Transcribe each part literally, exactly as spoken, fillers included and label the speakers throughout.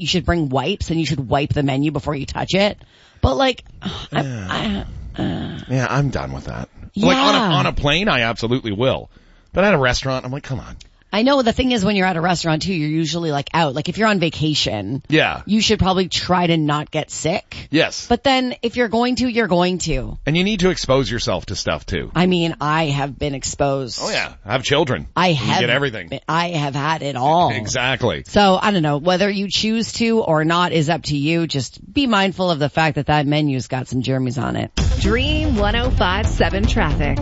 Speaker 1: you should bring wipes and you should wipe the menu before you touch it. But like, I,
Speaker 2: Yeah.
Speaker 1: I, uh,
Speaker 2: Yeah, I'm done with that.
Speaker 1: Yeah.
Speaker 2: Like on a, on a plane, I absolutely will. But at a restaurant, I'm like, come on.
Speaker 1: I know the thing is when you're at a restaurant too, you're usually like out. Like if you're on vacation,
Speaker 2: Yeah.
Speaker 1: you should probably try to not get sick.
Speaker 2: Yes.
Speaker 1: But then if you're going to, you're going to.
Speaker 2: And you need to expose yourself to stuff too.
Speaker 1: I mean, I have been exposed.
Speaker 2: Oh yeah. I have children.
Speaker 1: I
Speaker 2: You
Speaker 1: have
Speaker 2: get everything.
Speaker 1: I have had it all.
Speaker 2: Exactly.
Speaker 1: So I don't know whether you choose to or not is up to you. Just be mindful of the fact that that menu's got some germs on it.
Speaker 3: Dream one oh five point seven traffic.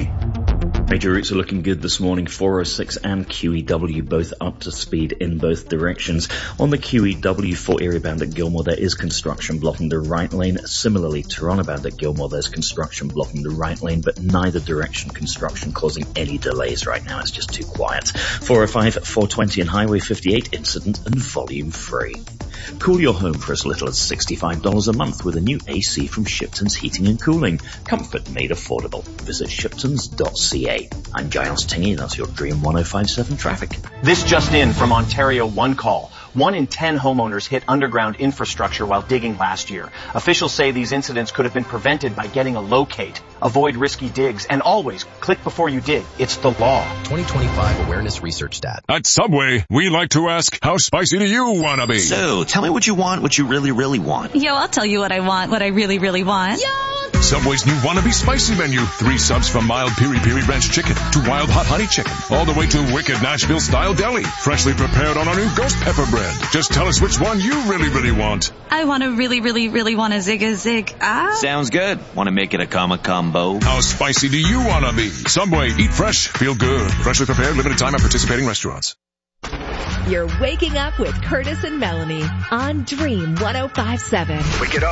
Speaker 4: Major routes are looking good this morning. four oh six and Q E W both up to speed in both directions. On the Q E W for area bound at Gilmore, there is construction blocking the right lane. Similarly, Toronto bound at Gilmore, there's construction blocking the right lane, but neither direction construction causing any delays right now. It's just too quiet. four oh five, four twenty and Highway fifty-eight, incident and volume free. Cool your home for as little as sixty-five dollars a month with a new A C from Shipton's Heating and Cooling. Comfort made affordable. Visit shiptons dot c a. I'm Giles Tingy, that's your Dream one oh five point seven traffic.
Speaker 5: This just in from Ontario One Call. One in ten homeowners hit underground infrastructure while digging last year. Officials say these incidents could have been prevented by getting a locate. Avoid risky digs and always click before you dig. It's the law.
Speaker 6: twenty twenty-five Awareness Research Stat.
Speaker 7: At Subway, we like to ask, how spicy do you want to be?
Speaker 8: So, tell me what you want, what you really, really want.
Speaker 9: Yo, I'll tell you what I want, what I really, really want. Yo!
Speaker 7: Subway's new Wannabe Spicy menu. Three subs from mild piri-piri ranch chicken to wild hot honey chicken. All the way to wicked Nashville-style deli. Freshly prepared on our new ghost pepper bread. Just tell us which one you really, really want.
Speaker 9: I want to really, really, really want a zig a zig. Ah.
Speaker 8: Sounds good. Want to make it a comma combo?
Speaker 7: How spicy do you want to be? Subway, eat fresh, feel good. Freshly prepared, limited time at participating restaurants.
Speaker 3: You're waking up with Curtis and Melanie on Dream one oh five point seven.
Speaker 7: Wake it up.